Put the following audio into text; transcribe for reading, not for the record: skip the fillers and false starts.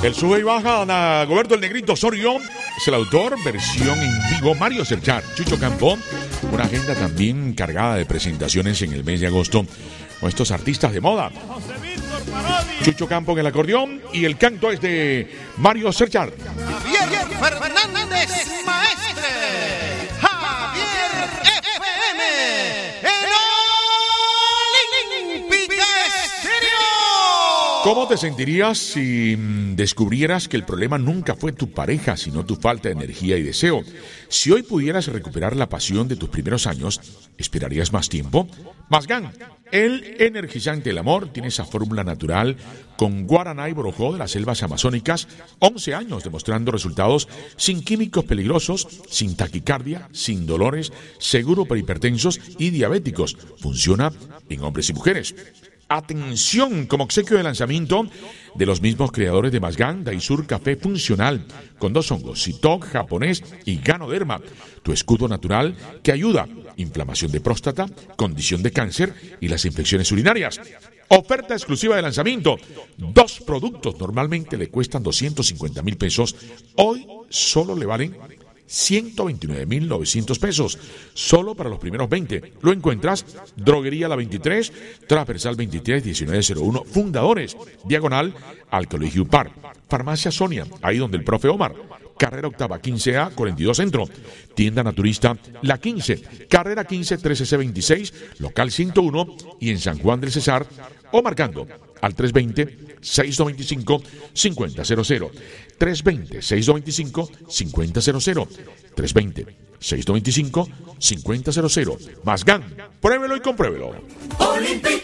El sube y baja, Ana Goberto el Negrito Osorio es el autor, versión en vivo. Mario Serchar, Chucho Campo, una agenda también cargada de presentaciones en el mes de agosto con estos artistas de moda. Chucho Campo en el acordeón y el canto es de Mario Serchar. Javier Fernández Maestre, Javier FM, en Olímpica Estéreo. ¿Cómo te sentirías si descubrieras que el problema nunca fue tu pareja, sino tu falta de energía y deseo? Si hoy pudieras recuperar la pasión de tus primeros años, ¿esperarías más tiempo? Mazgán, el energizante del amor, tiene esa fórmula natural con guaraná y borojó de las selvas amazónicas. 11 años demostrando resultados sin químicos peligrosos, sin taquicardia, sin dolores, seguro para hipertensos y diabéticos. Funciona en hombres y mujeres. Atención, como obsequio de lanzamiento de los mismos creadores de Mazgán, Daisur Café Funcional, con 2 hongos, Citok, japonés y Ganoderma, tu escudo natural que ayuda, inflamación de próstata, condición de cáncer y las infecciones urinarias. Oferta exclusiva de lanzamiento, 2 productos normalmente le cuestan 250,000 pesos, hoy solo le valen 129,900 pesos, solo para los primeros 20. Lo encuentras Droguería La 23, Transversal 23 1901, Fundadores, diagonal al Colegio Par. Farmacia Sonia, ahí donde el profe Omar. Carrera Octava 15A 42 Centro. Tienda Naturista La 15, Carrera 15 13C26, local 101 y en San Juan del Cesar, o marcando al 320-625-5000. 320-625-5000. 320-625-5000. Mazgán, pruébelo y compruébelo. Olímpica